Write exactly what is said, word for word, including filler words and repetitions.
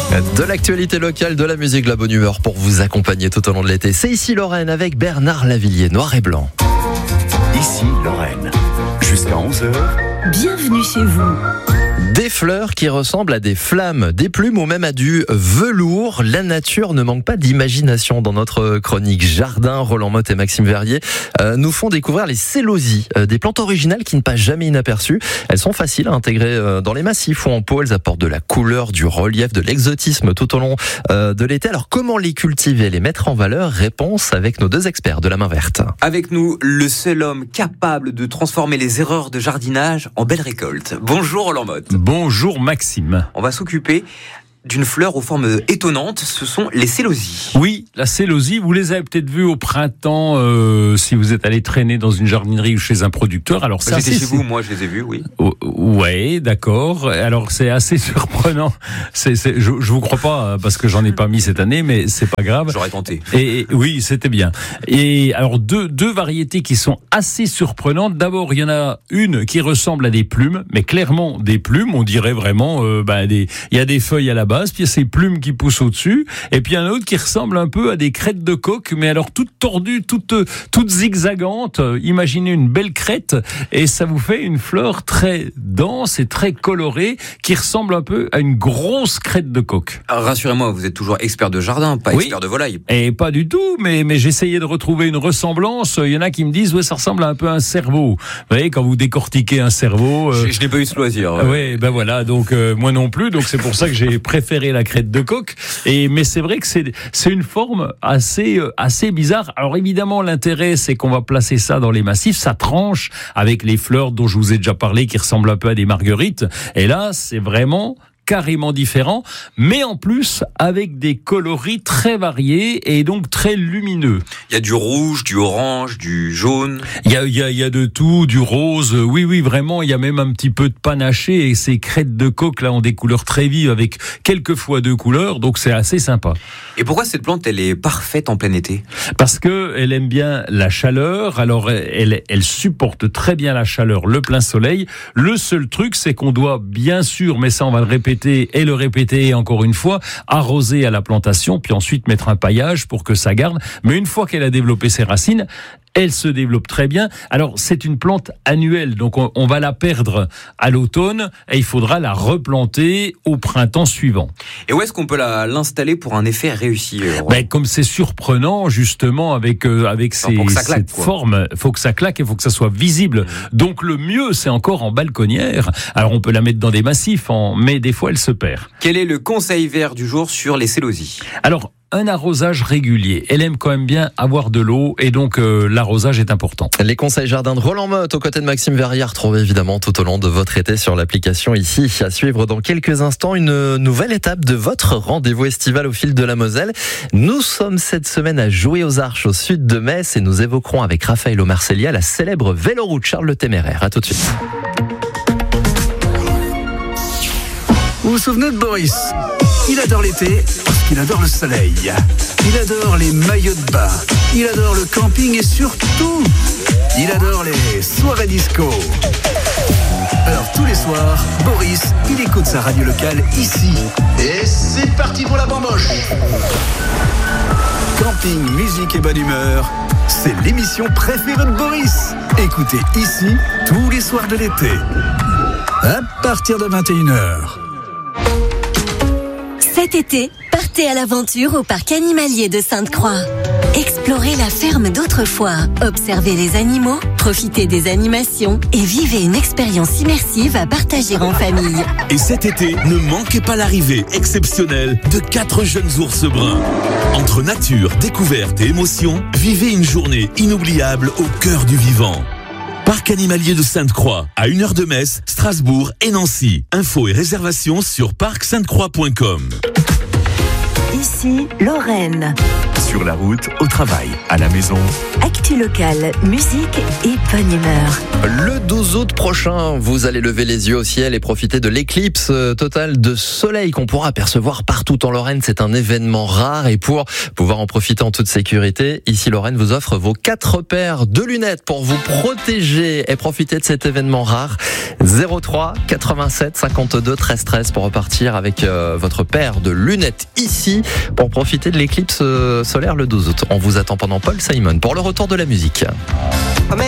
De l'actualité locale, de la musique, de la bonne humeur pour vous accompagner tout au long de l'été. C'est ici Lorraine avec Bernard Lavillier, noir et blanc. Ici Lorraine, jusqu'à onze heures. Bienvenue chez vous. Des fleurs qui ressemblent à des flammes, des plumes ou même à du velours. La nature ne manque pas d'imagination. Dans notre chronique Jardin, Roland Motte et Maxime Verrier euh, nous font découvrir les célosies, euh, des plantes originales qui ne passent jamais inaperçues. Elles sont faciles à intégrer euh, dans les massifs ou en pot. Elles apportent de la couleur, du relief, de l'exotisme tout au long euh, de l'été. Alors comment les cultiver, les mettre en valeur? Réponse avec nos deux experts de la main verte. Avec nous, le seul homme capable de transformer les erreurs de jardinage en belles récoltes. Bonjour Roland Motte. Bonjour Maxime. On va s'occuper d'une fleur aux formes étonnantes, ce sont les célosies. Oui, la célosie, vous les avez peut-être vues au printemps euh, si vous êtes allé traîner dans une jardinerie ou chez un producteur. Alors ça, J'étais chez vous, moi je les ai vus, oui. Oh, ouais, d'accord. Alors c'est assez surprenant. C'est, c'est, je, je vous crois pas parce que j'en ai pas mis cette année, mais c'est pas grave. J'aurais tenté. Et oui, c'était bien. Et alors deux deux variétés qui sont assez surprenantes. D'abord, il y en a une qui ressemble à des plumes, mais clairement des plumes. On dirait vraiment, euh, bah, des. Il y a des feuilles à la base, puis il y a ces plumes qui poussent au-dessus, et puis un autre qui ressemble un peu à des crêtes de coq, mais alors toutes tordues, toutes, toutes zigzagantes. Imaginez une belle crête, et ça vous fait une fleur très dense et très colorée, qui ressemble un peu à une grosse crête de coq. Alors, rassurez-moi, vous êtes toujours expert de jardin, pas oui, expert de volaille. Et pas du tout, mais, mais j'essayais de retrouver une ressemblance. Il y en a qui me disent, ouais, ça ressemble un peu à un cerveau. Vous voyez, quand vous décortiquez un cerveau... Euh... Je, je n'ai pas eu ce loisir. Ouais, ouais ben voilà, donc euh, moi non plus, donc c'est pour ça que j'ai préféré la crête de coq. Et mais c'est vrai que c'est c'est une forme assez euh, assez bizarre. Alors évidemment l'intérêt c'est qu'on va placer ça dans les massifs, ça tranche avec les fleurs dont je vous ai déjà parlé qui ressemblent un peu à des marguerites. Et là c'est vraiment carrément différent, mais en plus avec des coloris très variés et donc très lumineux. Il y a du rouge, du orange, du jaune. Il y a, il y a, il y a de tout, du rose. Oui, oui, vraiment. Il y a même un petit peu de panaché et ces crêtes de coq là ont des couleurs très vives avec quelquefois deux couleurs, donc c'est assez sympa. Et pourquoi cette plante elle est parfaite en plein été? Parce que elle aime bien la chaleur. Alors elle, elle supporte très bien la chaleur, le plein soleil. Le seul truc, c'est qu'on doit bien sûr, mais ça on va le répéter et le répéter encore une fois, arroser à la plantation, puis ensuite mettre un paillage pour que ça garde. Mais une fois qu'elle a développé ses racines, elle se développe très bien. Alors, c'est une plante annuelle, donc on, on va la perdre à l'automne et il faudra la replanter au printemps suivant. Et où est-ce qu'on peut la, l'installer pour un effet réussi? Ben, comme c'est surprenant, justement, avec, euh, avec ces, claque, cette quoi. forme, il faut que ça claque et il faut que ça soit visible. Mmh. Donc, le mieux, c'est encore en balconnière. Alors, on peut la mettre dans des massifs, en, mais des fois, elle se perd. Quel est le conseil vert du jour sur les célosies? Alors, un arrosage régulier. Elle aime quand même bien avoir de l'eau et donc euh, l'arrosage est important. Les conseils jardin de Roland Motte aux côtés de Maxime Verrier, retrouvés évidemment tout au long de votre été sur l'application ici. À suivre dans quelques instants une nouvelle étape de votre rendez-vous estival au fil de la Moselle. Nous sommes cette semaine à Jouer aux Arches au sud de Metz et nous évoquerons avec Raphaël Omarcelia la célèbre véloroute Charles le Téméraire. À tout de suite. Vous vous souvenez de Boris? Il adore l'été parce qu'il adore le soleil. Il adore les maillots de bain. Il adore le camping et surtout, il adore les soirées disco. Alors tous les soirs, Boris, il écoute sa radio locale ici. Et c'est parti pour la bamboche. Camping, musique et bonne humeur, c'est l'émission préférée de Boris. Écoutez ici tous les soirs de l'été. À partir de vingt et une heures. Cet été, partez à l'aventure au parc animalier de Sainte-Croix. Explorez la ferme d'autrefois, observez les animaux, profitez des animations et vivez une expérience immersive à partager en famille. Et cet été, ne manquez pas l'arrivée exceptionnelle de quatre jeunes ours bruns. Entre nature, découverte et émotion, vivez une journée inoubliable au cœur du vivant. Parc animalier de Sainte-Croix, à une heure de Metz, Strasbourg et Nancy. Infos et réservations sur parc sainte croix point com. Ici, Lorraine. Sur la route, au travail, à la maison. Actu locale, musique et bonne humeur. Le douze août prochain, vous allez lever les yeux au ciel et profiter de l'éclipse totale de soleil qu'on pourra apercevoir partout en Lorraine. C'est un événement rare et pour pouvoir en profiter en toute sécurité, ici Lorraine vous offre vos quatre paires de lunettes pour vous protéger et profiter de cet événement rare. zéro trois quatre-vingt-sept cinquante-deux treize treize pour repartir avec euh, votre paire de lunettes ici pour profiter de l'éclipse solaire le douze août. On vous attend pendant Paul Simon pour le retour de la musique.